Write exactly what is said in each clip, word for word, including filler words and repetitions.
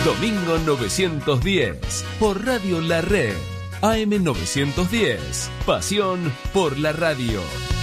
Domingo novecientos diez, por Radio La Red. A M novecientos diez, pasión por la radio.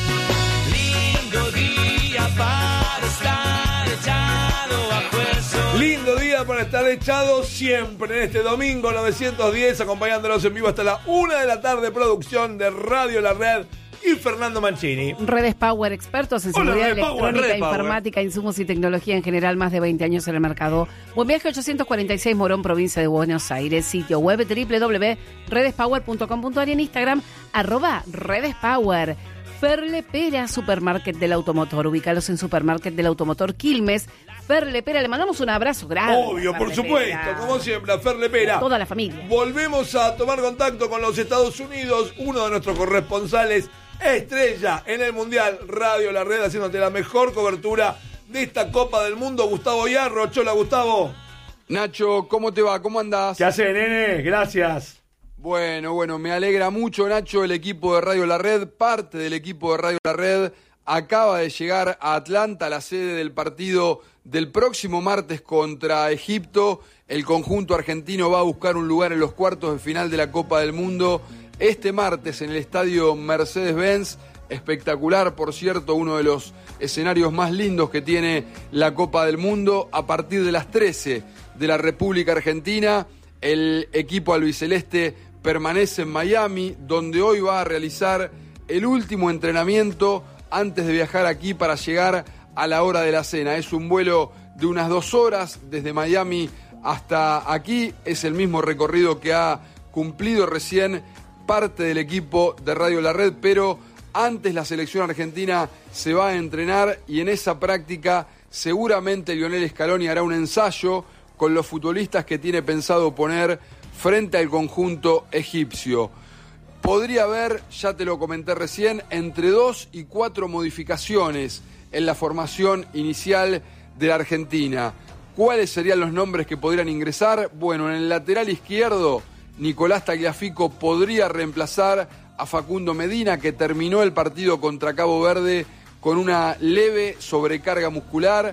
Lindo día para estar echado bajo el sol. Lindo día para estar echado siempre en este domingo novecientos diez, acompañándonos en vivo hasta la una de la tarde, producción de Radio La Red y Fernando Mancini. Redes Power, expertos en Hola, seguridad Redes Power, electrónica, Redes Power. informática, insumos y tecnología en general, más de veinte años en el mercado. Buen Viaje ochocientos cuarenta y seis, Morón, provincia de Buenos Aires. Sitio web doble u doble u doble u punto redes power punto com punto a r y en Instagram, arroba Redes Power. Ferle Pera, Supermarket del Automotor. Ubícalos en Supermarket del Automotor Quilmes. Ferle Pera, le mandamos un abrazo grande. Obvio, por Ferle supuesto, Pera. como siempre, a Fer Lepera. Toda la familia. Volvemos a tomar contacto con los Estados Unidos, uno de nuestros corresponsales estrella en el Mundial, Radio La Red, haciéndote la mejor cobertura de esta Copa del Mundo, Gustavo Yarro. Hola, Gustavo. Nacho, ¿cómo te va? ¿Cómo andás? ¿Qué hace, nene? Gracias. Bueno, bueno, me alegra mucho, Nacho. El equipo de Radio La Red, parte del equipo de Radio La Red, acaba de llegar a Atlanta, la sede del partido del próximo martes contra Egipto. El conjunto argentino va a buscar un lugar en los cuartos de final de la Copa del Mundo este martes en el estadio Mercedes-Benz. Espectacular, por cierto, uno de los escenarios más lindos que tiene la Copa del Mundo. A partir de las trece de la República Argentina, el equipo albiceleste permanece en Miami, donde hoy va a realizar el último entrenamiento antes de viajar aquí para llegar a la hora de la cena. Es un vuelo de unas dos horas desde Miami hasta aquí. Es el mismo recorrido que ha cumplido recién parte del equipo de Radio La Red, pero antes la selección argentina se va a entrenar y en esa práctica seguramente Lionel Scaloni hará un ensayo con los futbolistas que tiene pensado poner frente al conjunto egipcio. Podría haber, ya te lo comenté recién, entre dos y cuatro modificaciones en la formación inicial de la Argentina. ¿Cuáles serían los nombres que podrían ingresar? Bueno, en el lateral izquierdo, Nicolás Tagliafico podría reemplazar a Facundo Medina, que terminó el partido contra Cabo Verde con una leve sobrecarga muscular.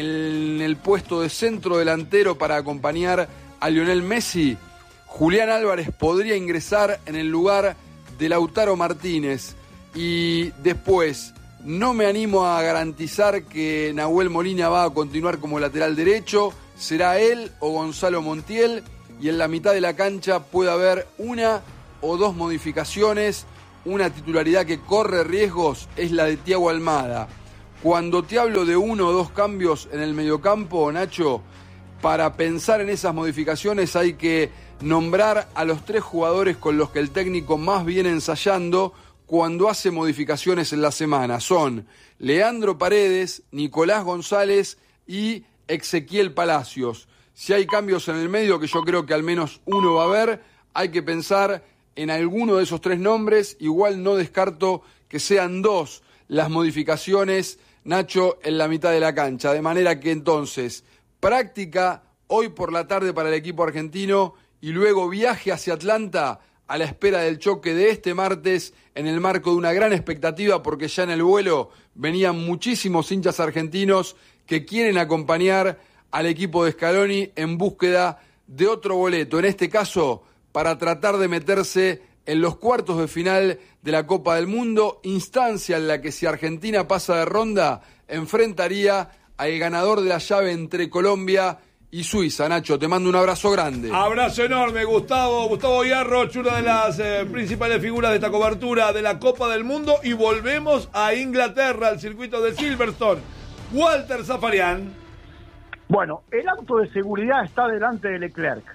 En el puesto de centro delantero para acompañar a Lionel Messi, Julián Álvarez podría ingresar en el lugar de Lautaro Martínez. Y después, no me animo a garantizar que Nahuel Molina va a continuar como lateral derecho. Será él o Gonzalo Montiel. Y en la mitad de la cancha puede haber una o dos modificaciones. Una titularidad que corre riesgos es la de Thiago Almada. Cuando te hablo de uno o dos cambios en el mediocampo, Nacho, para pensar en esas modificaciones hay que nombrar a los tres jugadores con los que el técnico más viene ensayando cuando hace modificaciones en la semana. Son Leandro Paredes, Nicolás González y Ezequiel Palacios. Si hay cambios en el medio, que yo creo que al menos uno va a haber, hay que pensar en alguno de esos tres nombres. Igual no descarto que sean dos las modificaciones, Nacho, en la mitad de la cancha. De manera que entonces, práctica hoy por la tarde para el equipo argentino y luego viaje hacia Atlanta a la espera del choque de este martes en el marco de una gran expectativa, porque ya en el vuelo venían muchísimos hinchas argentinos que quieren acompañar al equipo de Scaloni en búsqueda de otro boleto, en este caso para tratar de meterse en los cuartos de final de la Copa del Mundo, instancia en la que si Argentina pasa de ronda, enfrentaría al ganador de la llave entre Colombia y Suiza. Nacho, te mando un abrazo grande. Abrazo enorme, Gustavo. Gustavo Yarro, una de las eh, principales figuras de esta cobertura de la Copa del Mundo. Y volvemos a Inglaterra, al circuito de Silverstone. Walter Zafarian. Bueno, el auto de seguridad está delante de Leclerc.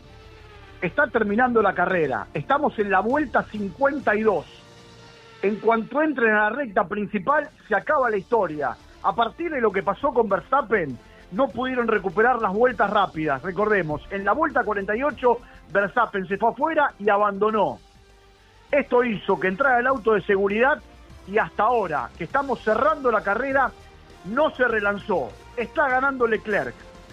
Está terminando la carrera. Estamos en la vuelta cincuenta y dos. En cuanto entren a la recta principal, se acaba la historia. A partir de lo que pasó con Verstappen, no pudieron recuperar las vueltas rápidas. Recordemos, en la vuelta cuarenta y ocho, Verstappen se fue afuera y abandonó. Esto hizo que entrara el auto de seguridad y hasta ahora, que estamos cerrando la carrera, no se relanzó. Está ganando Leclerc.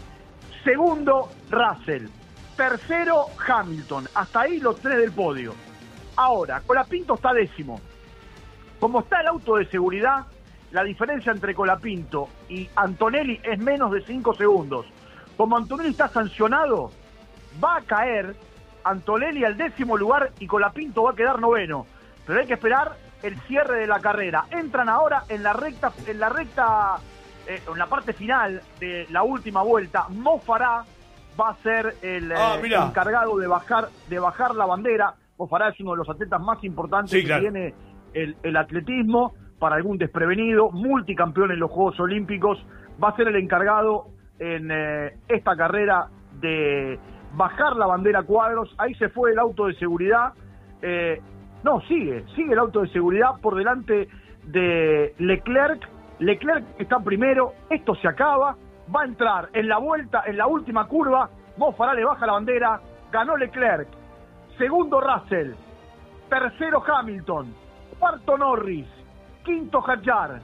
Segundo, Russell. Tercero, Hamilton. Hasta ahí los tres del podio. Ahora, Colapinto está décimo. Como está el auto de seguridad, la diferencia entre Colapinto y Antonelli es menos de cinco segundos. como Antonelli está sancionado, va a caer Antonelli al décimo lugar y Colapinto va a quedar noveno. Pero hay que esperar el cierre de la carrera. Entran ahora en la recta, en la recta, eh, en la parte final de la última vuelta. Mo Farah va a ser el ah, eh, encargado de bajar, de bajar la bandera. Mo Farah es uno de los atletas más importantes sí, que claro. tiene el, el atletismo. Para algún desprevenido, multicampeón en los Juegos Olímpicos, va a ser el encargado en eh, esta carrera de bajar la bandera cuadros. Ahí se fue el auto de seguridad. Eh, no, sigue, sigue el auto de seguridad por delante de Leclerc. Leclerc está primero, esto se acaba, va a entrar en la vuelta, en la última curva. Mo Farah le baja la bandera, ganó Leclerc. Segundo Russell, tercero Hamilton, cuarto Norris, quinto Hadjar,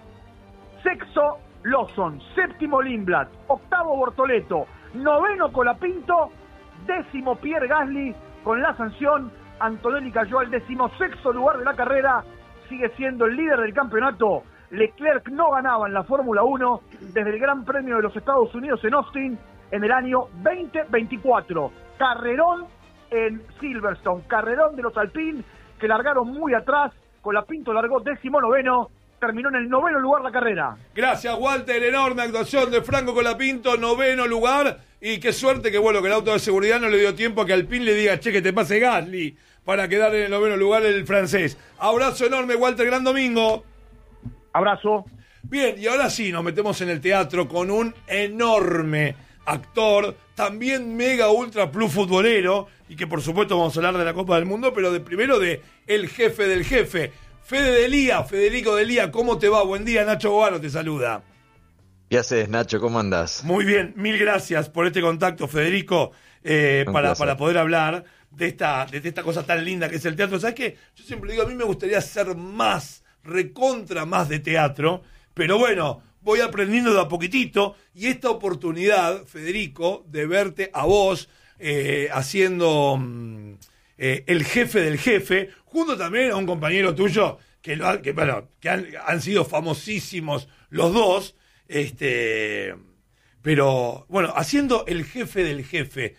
sexto Lawson, séptimo Lindblad, octavo Bortoleto, noveno Colapinto, décimo Pierre Gasly. Con la sanción, Antonelli cayó al decimosexto lugar de la carrera, sigue siendo el líder del campeonato. Leclerc no ganaba en la Fórmula uno desde el Gran Premio de los Estados Unidos en Austin en el año veinte veinticuatro. Carrerón en Silverstone, carrerón de los Alpine que largaron muy atrás. Colapinto largó décimo noveno, terminó en el noveno lugar la carrera. Gracias, Walter, enorme actuación de Franco Colapinto, noveno lugar, y qué suerte que bueno que el auto de seguridad no le dio tiempo a que Alpine le diga, che, que te pase Gasly, para quedar en el noveno lugar el francés. Abrazo enorme, Walter, gran domingo. Abrazo. Bien, y ahora sí, nos metemos en el teatro con un enorme actor, también mega ultra plus futbolero, y que por supuesto vamos a hablar de la Copa del Mundo, pero de primero de el jefe del jefe, Fede Delía, Federico Delía. ¿Cómo te va? Buen día, Nacho Bovaro te saluda. ¿Qué haces, Nacho? ¿Cómo andás? Muy bien, mil gracias por este contacto, Federico, eh, para, para poder hablar de esta, de esta cosa tan linda que es el teatro. ¿Sabes qué? Yo siempre digo, a mí me gustaría hacer más, recontra más de teatro, pero bueno, voy aprendiendo de a poquitito, y esta oportunidad, Federico, de verte a vos eh, haciendo mm, eh, el jefe del jefe, junto también a un compañero tuyo que, lo ha, que, bueno, que han, han sido famosísimos los dos, este, pero bueno, haciendo el jefe del jefe.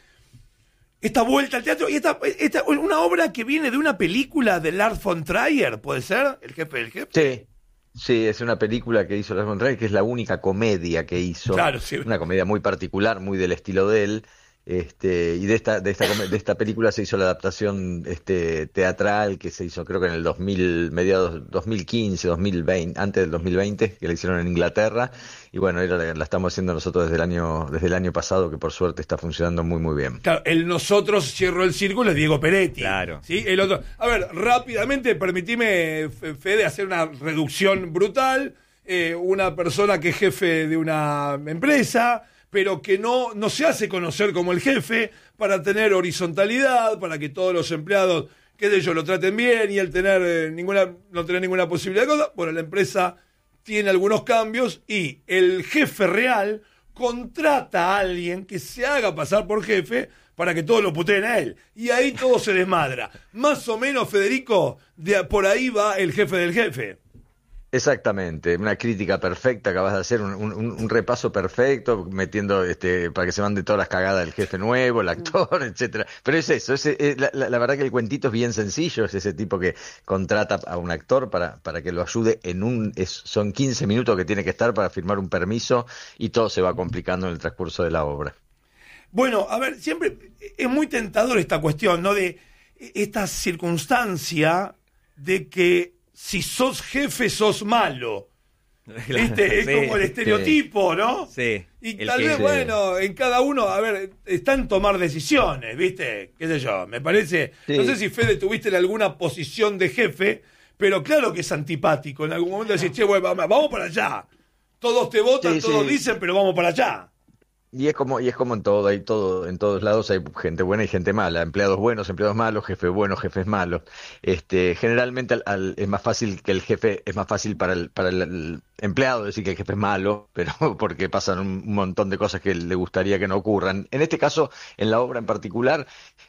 Esta vuelta al teatro, y esta, esta una obra que viene de una película de Lars von Trier, ¿puede ser? El jefe del jefe. Sí. Sí, es una película que hizo Lars von Trier, que es la única comedia que hizo. Claro, sí. Una comedia muy particular, muy del estilo de él. Este, y de esta, de esta de esta película se hizo la adaptación este, teatral, que se hizo creo que en el dos mil, mediados dos mil quince, dos mil veinte, antes del dos mil veinte, que la hicieron en Inglaterra. Y bueno, era, la estamos haciendo nosotros desde el año, desde el año pasado, que por suerte está funcionando muy muy bien. Claro, el nosotros cierro el círculo es Diego Peretti. Claro. ¿Sí? El otro. A ver, rápidamente, permitime, Fede, hacer una reducción brutal. Eh, una persona que es jefe de una empresa, pero que no, no se hace conocer como el jefe, para tener horizontalidad, para que todos los empleados, qué sé yo, lo traten bien, y él tener eh, ninguna, no tener ninguna posibilidad de cosa. Bueno, la empresa tiene algunos cambios, y el jefe real contrata a alguien que se haga pasar por jefe para que todos lo puteen a él. Y ahí todo se desmadra. Más o menos, Federico, de por ahí va el jefe del jefe. Exactamente, una crítica perfecta, acabas de hacer un, un, un repaso perfecto, metiendo este para que se mande todas las cagadas del jefe nuevo, el actor, etcétera. Pero es eso, es, es, la, la, la verdad que el cuentito es bien sencillo, es ese tipo que contrata a un actor para, para que lo ayude en un, es, son quince minutos que tiene que estar para firmar un permiso, y todo se va complicando en el transcurso de la obra. Bueno, a ver, siempre es muy tentador esta cuestión, ¿no? De esta circunstancia de que si sos jefe, sos malo. ¿Viste? Es sí, como el estereotipo, sí, ¿no? Sí. Y tal vez, sí, bueno, en cada uno, a ver, está en tomar decisiones, ¿viste? ¿Qué sé yo? Me parece. Sí. No sé si, Fede, tuviste en alguna posición de jefe, pero claro que es antipático. En algún momento decís, che, bueno, vamos para allá. Todos te votan, sí, todos sí. dicen, pero vamos para allá. Y es como y es como en todo, hay todo, en todos lados hay gente buena y gente mala, empleados buenos, empleados malos, jefes buenos, jefes malos. Este, generalmente al, al, es más fácil que el jefe, es más fácil para el para el, el empleado decir que el jefe es malo, pero porque pasan un montón de cosas que le gustaría que no ocurran. En este caso, en la obra en particular,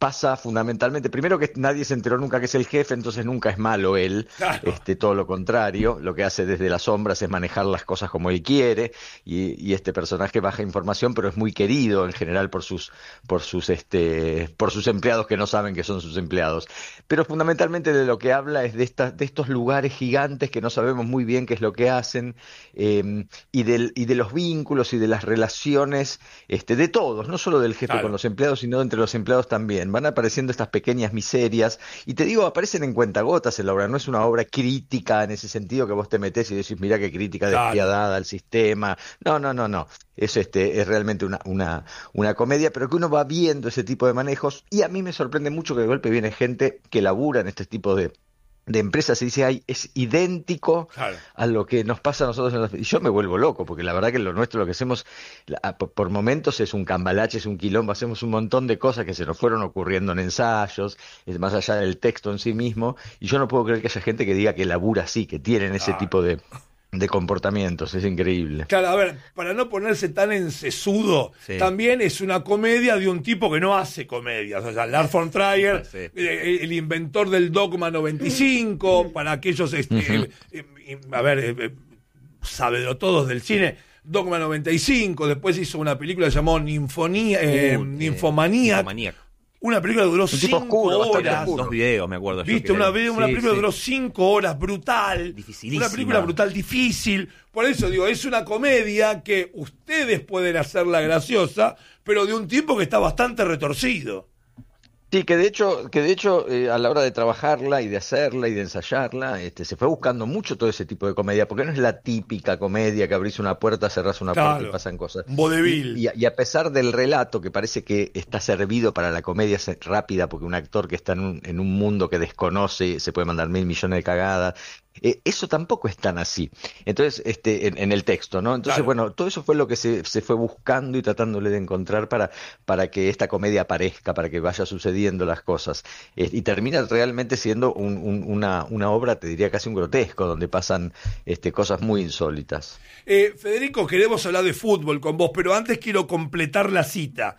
pasa fundamentalmente, primero que nadie se enteró nunca que es el jefe, entonces nunca es malo él, Claro. este, todo lo contrario, lo que hace desde las sombras es manejar las cosas como él quiere, y, y este personaje baja información, pero es muy querido en general por sus, por sus, este, por sus empleados que no saben que son sus empleados. Pero fundamentalmente de lo que habla es de estas, de estos lugares gigantes que no sabemos muy bien qué es lo que hacen, eh, y del, y de los vínculos y de las relaciones, este, de todos, no solo del jefe Claro. con los empleados, sino entre los empleados también. Van apareciendo estas pequeñas miserias, y te digo, aparecen en cuentagotas en la obra, no es una obra crítica en ese sentido que vos te metés y decís, mirá qué crítica Claro. despiadada al sistema. No, no, no, no. Es, este, es realmente una, una, una comedia, pero que uno va viendo ese tipo de manejos, y a mí me sorprende mucho que de golpe viene gente que labura en este tipo de, de empresas y dice, ay, es idéntico Claro. a lo que nos pasa a nosotros en las... Y yo me vuelvo loco, porque la verdad que lo nuestro, lo que hacemos la- por, por momentos es un cambalache, es un quilombo, hacemos un montón de cosas que se nos fueron ocurriendo en ensayos, es más allá del texto en sí mismo, y yo no puedo creer que haya gente que diga que labura así, que tienen ese Ah. tipo de, de comportamientos, es increíble. Claro, a ver, para no ponerse tan encesudo, Sí. también es una comedia de un tipo que no hace comedias. O sea, Lars von Trier, Sí. eh, el inventor del Dogma noventa y cinco, para aquellos, este, eh, eh, a ver, eh, eh, sabedor todos del cine, Dogma noventa y cinco, después hizo una película llamada Ninfonía, eh, Uh, eh, Ninfomanía, Ninfomaníac. una película que duró tipo cinco oscuro, bastante horas. oscuro. Dos videos, me acuerdo yo. Viste, que una, eran- vez- una sí, película que sí. duró cinco horas, brutal. Dificilísima. Una película brutal, difícil. Por eso digo, es una comedia que ustedes pueden hacerla graciosa, pero de un tipo que está bastante retorcido. Sí, que de hecho, que de hecho eh, a la hora de trabajarla y de hacerla y de ensayarla, este, se fue buscando mucho todo ese tipo de comedia, porque no es la típica comedia que abrís una puerta, cerrás una Claro. puerta y pasan cosas. Un vodevil. Y, y a- y a pesar del relato, que parece que está servido para la comedia se- rápida, porque un actor que está en un, en un mundo que desconoce se puede mandar mil millones de cagadas, eh, eso tampoco es tan así. Entonces, este, en, en el texto, ¿no? Entonces, Claro. bueno, todo eso fue lo que se, se fue buscando y tratándole de encontrar para, para que esta comedia aparezca, para que vaya sucediendo las cosas. Eh, y termina realmente siendo un- un- una, una obra, te diría casi un grotesco, donde pasan este, cosas muy insólitas. Eh, Federico, queremos hablar de fútbol con vos, pero antes quiero completar la cita.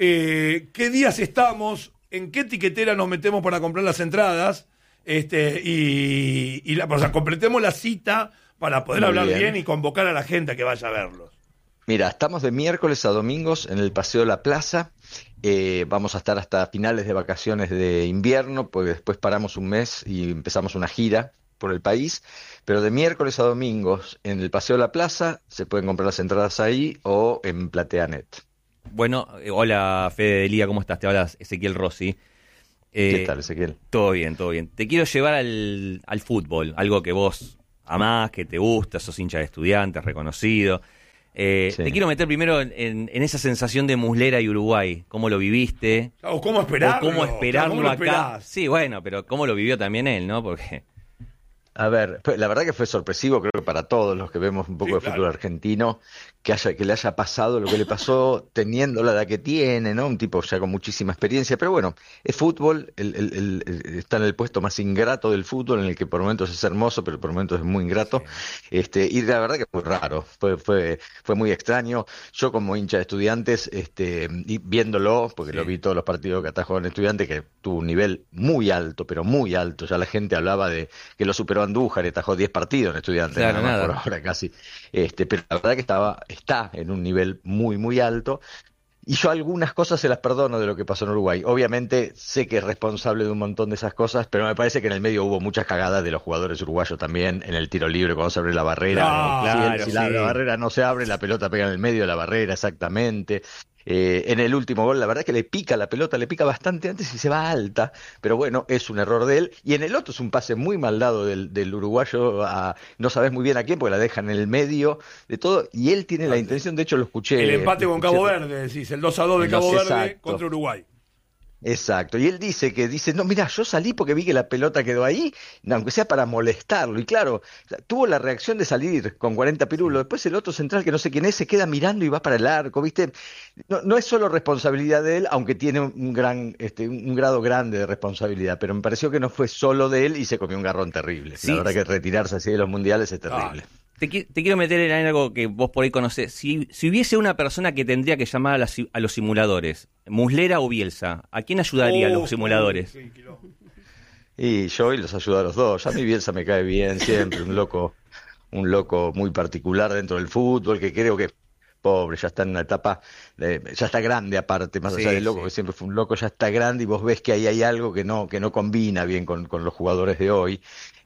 Eh, ¿Qué días estamos? ¿En qué etiquetera nos metemos para comprar las entradas? Este, y, y la, o sea, completemos la cita para poder Muy hablar bien. bien. y convocar a la gente a que vaya a verlos. Mira, estamos de miércoles a domingos en el Paseo de la Plaza. Eh, vamos a estar hasta finales de vacaciones de invierno, porque después paramos un mes y empezamos una gira por el país. Pero de miércoles a domingos en el Paseo de la Plaza se pueden comprar las entradas ahí o en Plateanet. Bueno, eh, hola Fede de Lía, ¿cómo estás? Te hablas Ezequiel Rossi. Eh, ¿Qué tal, Ezequiel? Todo bien, todo bien. Te quiero llevar al, al fútbol, algo que vos amás, que te gusta, sos hincha de Estudiantes, reconocido. Eh, Sí. Te quiero meter primero en, en- en esa sensación de Muslera y Uruguay. ¿Cómo lo viviste? O cómo esperarlo. O cómo esperarlo ¿Cómo lo acá. esperás? Sí, bueno, pero cómo lo vivió también él, ¿no? Porque A ver, fue- la verdad que fue sorpresivo, creo que para todos los que vemos un poco Sí, de claro. fútbol argentino, que haya, que le haya pasado lo que le pasó teniendo la edad que tiene, ¿no? Un tipo ya con muchísima experiencia, pero bueno, es fútbol, el, el- el- el- está en el puesto más ingrato del fútbol, en el que por momentos es hermoso, pero por momentos es muy ingrato. Este, y la verdad que fue raro, fue, fue, fue muy extraño. Yo como hincha de Estudiantes, este, y viéndolo, porque Sí. lo vi todos los partidos que atajó en Estudiantes, que tuvo un nivel muy alto, pero muy alto. Ya la gente hablaba de que lo superó Andújar, y atajó diez partidos en Estudiantes, Claro, nada más nada. por ahora casi. Este, pero la verdad que estaba, está en un nivel muy, muy alto. Y yo algunas cosas se las perdono de lo que pasó en Uruguay. Obviamente sé que es responsable de un montón de esas cosas, pero me parece que en el medio hubo muchas cagadas de los jugadores uruguayos también, en el tiro libre cuando se abre la barrera. No, Si el- claro, si la, sí. la barrera no se abre, la pelota pega en el medio de la barrera, exactamente. Eh, en el último gol, la verdad es que le pica la pelota, le pica bastante antes y se va alta, pero bueno, es un error de él. Y en el otro es un pase muy mal dado del, del uruguayo a no sabes muy bien a quién, porque la dejan en el medio de todo, y él tiene la intención, de hecho lo escuché. El empate lo con escuché- Cabo Verde, decís, el dos a dos de El Cabo dos, Verde exacto. contra Uruguay. Exacto, y él dice que dice, no, mira, yo salí porque vi que la pelota quedó ahí, aunque sea para molestarlo, y claro, tuvo la reacción de salir con cuarenta pirulos, después el otro central que no sé quién es, se queda mirando y va para el arco, ¿viste? No, no es solo responsabilidad de él, aunque tiene un gran, este, un grado grande de responsabilidad, pero me pareció que no fue solo de él y se comió un garrón terrible. Sí, la verdad sí. que retirarse así de los mundiales es terrible. Ah. Te, te quiero meter en algo que vos por ahí conocés. Si, si hubiese una persona que tendría que llamar a, la, a los simuladores, Muslera o Bielsa, ¿a quién ayudaría Oh, a los simuladores? sí, quiero- Y yo hoy los ayudo a los dos. Ya mi Bielsa me cae bien siempre, un loco, un loco muy particular dentro del fútbol, que creo que pobre, ya está en una etapa, de- ya está grande aparte, más Sí, allá del loco, sí. que siempre fue un loco, ya está grande y vos ves que ahí hay algo que no, que no combina bien con, con los jugadores de hoy,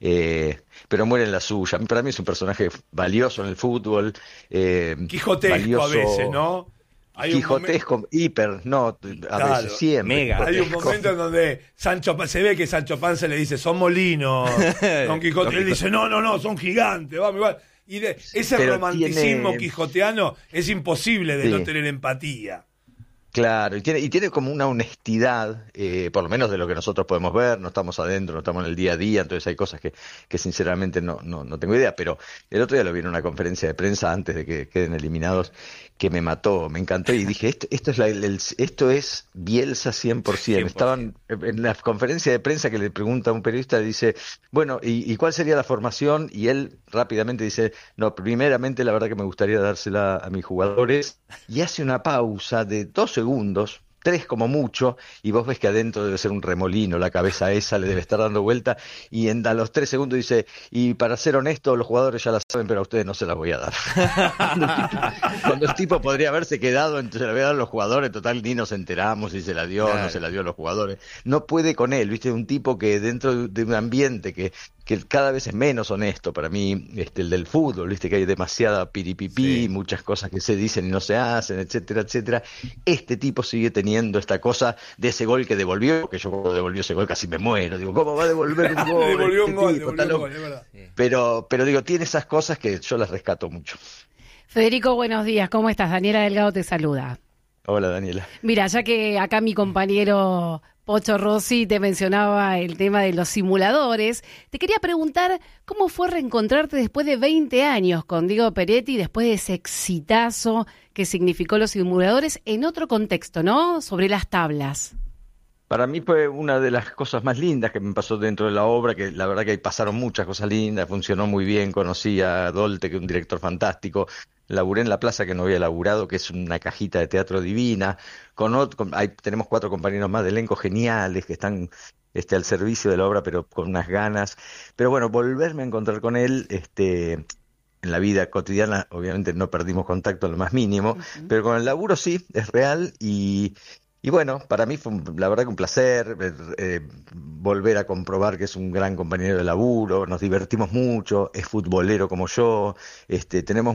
eh, pero muere en la suya. Para mí es un personaje valioso en el fútbol, eh, Quijotesco valioso, a veces, ¿no? Hay un momen- Quijotesco, hiper, no, a Claro, veces siempre. mega. Hay un quijotesco. momento en donde Sancho Pa- se ve que Sancho Panza le dice, son molinos, Don Quijote. Don Él dice, no, no, no, son gigantes, vamos igual. Y de, ese Pero romanticismo tiene- quijoteano es imposible de Sí. no tener empatía. Claro, y tiene, y tiene como una honestidad, eh, por lo menos de lo que nosotros podemos ver, no estamos adentro, no estamos en el día a día, entonces hay cosas que, que sinceramente no, no, no tengo idea, pero el otro día lo vi en una conferencia de prensa antes de que queden eliminados, que me mató, me encantó y dije, esto, esto es la- el- el- esto es Bielsa cien por ciento. cien por ciento. Estaban en la conferencia de prensa que le pregunta a un periodista, dice, bueno, ¿y, y cuál sería la formación? Y él rápidamente dice, no, primeramente la verdad que me gustaría dársela a mis jugadores, y hace una pausa de dos segundos, tres como mucho, y vos ves que adentro debe ser un remolino, la cabeza esa le debe estar dando vuelta, y en, a los tres segundos dice, y para ser honesto, los jugadores ya la saben, pero a ustedes no se las voy a dar. cuando, el tipo, cuando el tipo podría haberse quedado, entonces se la voy a dar a los jugadores, total, ni nos enteramos si se la dio o Claro. no se la dio a los jugadores. No puede con él, viste, un tipo que dentro de un ambiente que que cada vez es menos honesto para mí, este, el del fútbol, viste que hay demasiada piripipí, Sí. muchas cosas que se dicen y no se hacen, etcétera, etcétera. Este tipo sigue teniendo esta cosa de ese gol que devolvió, que yo cuando devolvió ese gol casi me muero, digo, ¿cómo va a devolver un gol? Devolvió un este gol, tipo? devolvió Está un loco. gol, es verdad. Pero, pero digo, tiene esas cosas que yo las rescato mucho. Federico, buenos días. ¿Cómo estás? Daniela Delgado te saluda. Hola, Daniela. Mira, ya que acá mi compañero Pocho Rossi te mencionaba el tema de los simuladores, te quería preguntar cómo fue reencontrarte después de veinte años con Diego Peretti, después de ese exitazo que significó los simuladores en otro contexto, ¿no? Sobre las tablas. Para mí fue una de las cosas más lindas que me pasó dentro de la obra, que la verdad que ahí pasaron muchas cosas lindas, funcionó muy bien, conocí a Dolte, que es un director fantástico, laburé en La Plaza, que no había laburado, que es una cajita de teatro divina, con, ot- con- ahí tenemos cuatro compañeros más de elenco geniales que están este, al servicio de la obra, pero con unas ganas. Pero bueno, volverme a encontrar con él, este, en la vida cotidiana, obviamente no perdimos contacto en lo más mínimo, uh-huh. pero con el laburo sí, es real y... Y bueno, para mí fue un, la verdad que un placer eh, eh, volver a comprobar que es un gran compañero de laburo, nos divertimos mucho, es futbolero como yo, este, tenemos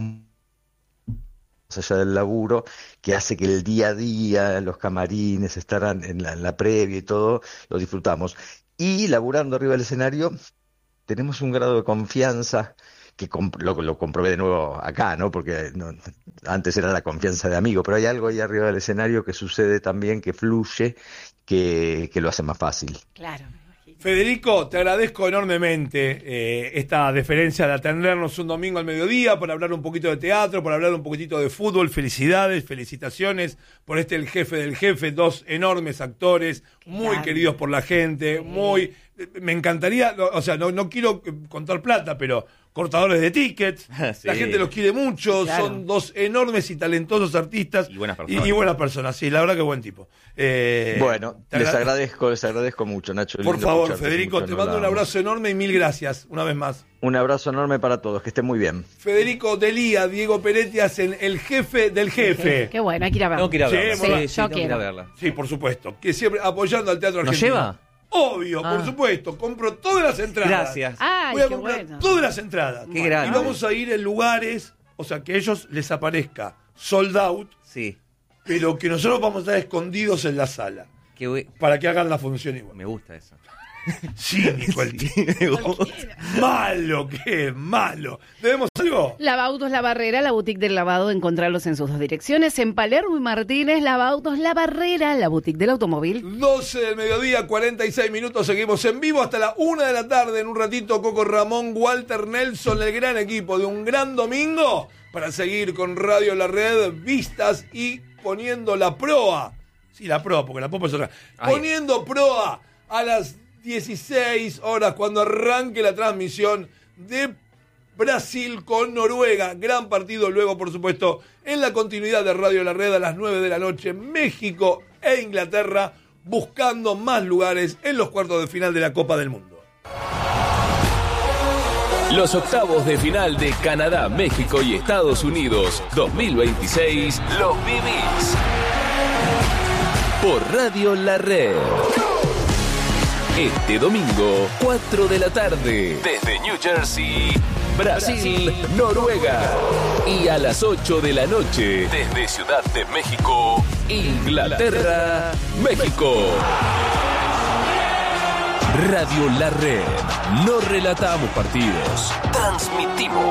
más allá del laburo que hace que el día a día, los camarines, estar en la, en la previa y todo, lo disfrutamos. Y laburando arriba del escenario, tenemos un grado de confianza que comp- lo, lo comprobé de nuevo acá, ¿no? Porque no, antes era la confianza de amigo, pero hay algo ahí arriba del escenario que sucede también, que fluye, que, que lo hace más fácil. Claro. Federico, te agradezco enormemente eh, esta deferencia de atendernos un domingo al mediodía por hablar un poquito de teatro, por hablar un poquitito de fútbol. Felicidades, felicitaciones por este El Jefe del Jefe, dos enormes actores, muy Claro. queridos por la gente, muy... Me encantaría, o sea, no, no quiero contar plata, pero cortadores de tickets, Sí. la gente los quiere mucho, Claro. son dos enormes y talentosos artistas. Y buenas personas. Y, y buenas personas, sí, la verdad que buen tipo. Eh, Bueno, te les agra- agradezco, les agradezco mucho, Nacho. Por lindo favor, escucharte, Federico, mucho te no mando un hablábamos. abrazo enorme y mil gracias, una vez más. Un abrazo enorme para todos, que estén muy bien. Federico Delía, Diego Peretti hacen El Jefe del Jefe. Qué bueno, hay que ir a verlo. Tengo que ir a Sí, verla. sí, Sí, yo sí, tengo que ir quiero. a verla. Sí, por supuesto. Que siempre apoyando al teatro ¿Nos argentino. lleva? Obvio, Ah. por supuesto. Compro todas las entradas. Gracias. Ay, Voy a qué comprar bueno. todas las entradas. Qué grande. Y vamos a ir en lugares, o sea, que a ellos les aparezca sold out, Sí. pero que nosotros vamos a estar escondidos en la sala. Qué bu- Para que hagan la función igual. Me gusta eso. Cínico el tipo. Me gusta. Malo, qué malo. ¿Debemos algo? Lavautos La Barrera, la boutique del lavado, encontrarlos en sus dos direcciones, en Palermo y Martínez. Lavautos La Barrera, la boutique del automóvil. doce del mediodía, cuarenta y seis minutos, seguimos en vivo hasta la una de la tarde. En un ratito, Coco Ramón, Walter Nelson, el gran equipo de un gran domingo para seguir con Radio La Red, vistas y poniendo la proa. Sí, la proa, porque la popa es otra. Ay. Poniendo proa a las dieciséis horas cuando arranque la transmisión de Brasil con Noruega. Gran partido. Luego, por supuesto, en la continuidad de Radio La Red a las nueve de la noche, México e Inglaterra buscando más lugares en los cuartos de final de la Copa del Mundo. Los octavos de final de Canadá, México y Estados Unidos dos mil veintiséis los vivís por Radio La Red. Este domingo, cuatro de la tarde, desde New Jersey, Brasil, Noruega. Y a las ocho de la noche, desde Ciudad de México, Inglaterra, México. Radio La Red. No relatamos partidos, transmitimos.